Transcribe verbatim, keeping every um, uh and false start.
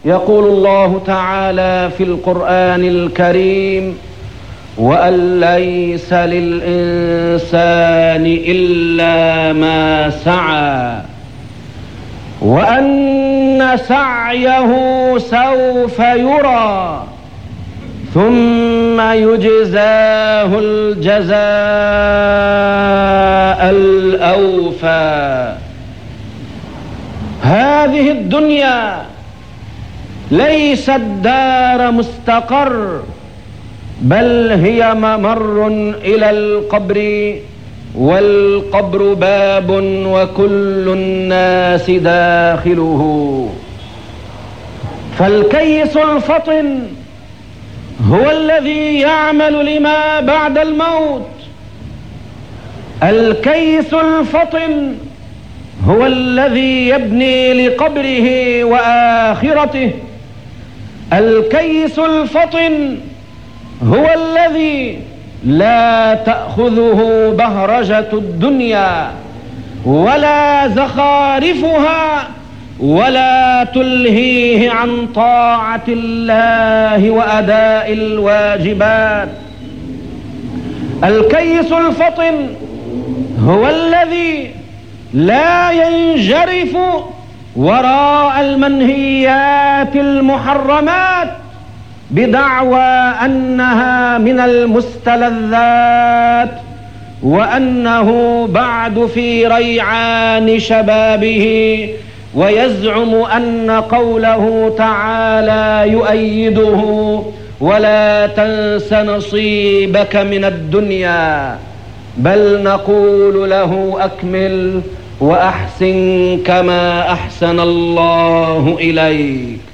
يقول الله تعالى في القرآن الكريم: وأن ليس للإنسان إلا ما سعى وأن سعيه سوف يرى ثم يجزاه الجزاء الأوفى. هذه الدنيا ليست دار مستقر، بل هي ممر إلى القبر، والقبر باب وكل الناس داخله. فالكيس الفطن هو الذي يعمل لما بعد الموت. الكيس الفطن هو الذي يبني لقبره وآخرته. الكيس الفطن هو الذي لا تأخذه بهرجة الدنيا ولا زخارفها ولا تلهيه عن طاعة الله وأداء الواجبات. الكيس الفطن هو الذي لا ينجرف وراء المنهيات المحرمات بدعوى أنها من المستلذات، وأنه بعد في ريعان شبابه، ويزعم أن قوله تعالى يؤيده: ولا تنس نصيبك من الدنيا. بل نقول له: أكمل وأحسن كما أحسن الله إليك.